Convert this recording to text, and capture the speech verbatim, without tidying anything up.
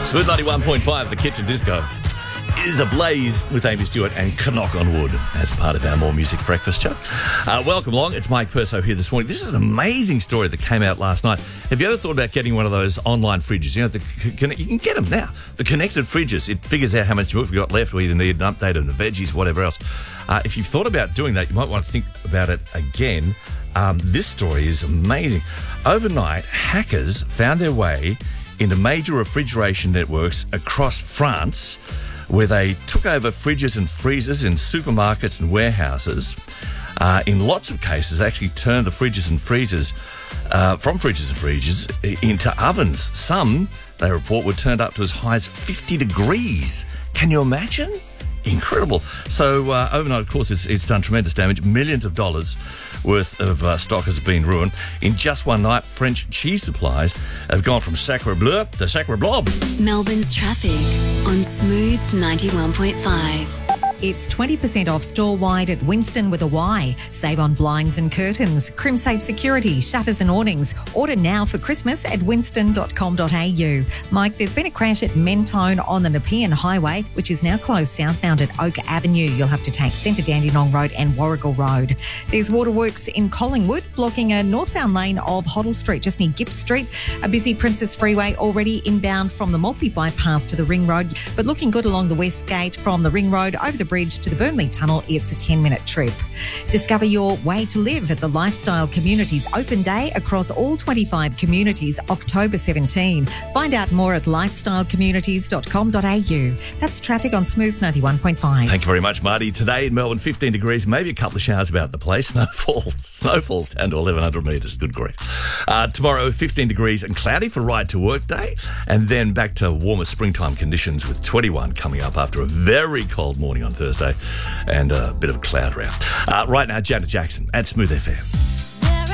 Smooth ninety-one point five, the Kitchen Disco is ablaze with Amy Stewart and Knock on Wood as part of our More Music Breakfast show. Uh, welcome along. It's Mike Perso here this morning. This is an amazing story that came out last night. Have you ever thought about getting one of those online fridges? You know, the, you can get them now. The connected fridges. It figures out how much milk we've got left. We either need an update on the veggies, whatever else. Uh, if you've thought about doing that, you might want to think about it again. Um, this story is amazing. Overnight, hackers found their way into major refrigeration networks across France, where they took over fridges and freezers in supermarkets and warehouses. Uh, in lots of cases, they actually turned the fridges and freezers uh, from fridges and freezers into ovens. Some, they report, were turned up to as high as fifty degrees. Can you imagine? Incredible. So uh, overnight, of course, it's, it's done tremendous damage. Millions of dollars worth of uh, stock has been ruined. In just one night, French cheese supplies have gone from Sacre Bleu to Sacre Blob. Melbourne's traffic on Smooth ninety-one point five. It's twenty percent off store-wide at Winston with a Y. Save on blinds and curtains, Crimsafe security, shutters and awnings. Order now for Christmas at winston dot com dot a u. Mike, there's been a crash at Mentone on the Nepean Highway, which is now closed southbound at Oak Avenue. You'll have to take Centre Dandenong Road and Warrigal Road. There's waterworks in Collingwood, blocking a northbound lane of Hoddle Street, just near Gipp Street. A busy Princess Freeway already inbound from the Maltby bypass to the Ring Road, but looking good along the West Gate from the Ring Road over the bridge to the Burnley Tunnel. It's a ten-minute trip. Discover your way to live at the Lifestyle Communities Open Day across all twenty-five communities, October seventeenth. Find out more at lifestyle communities dot com dot a u. That's traffic on Smooth ninety-one point five. Thank you very much, Marty. Today in Melbourne, fifteen degrees, maybe a couple of showers about the place. Snowfall, snowfall's down to eleven hundred metres. Good grief. Uh, tomorrow, fifteen degrees and cloudy for Ride to Work Day, and then back to warmer springtime conditions with twenty-one coming up after a very cold morning on Thursday and a bit of a cloud round. Uh, right now, Janet Jackson at Smooth F M.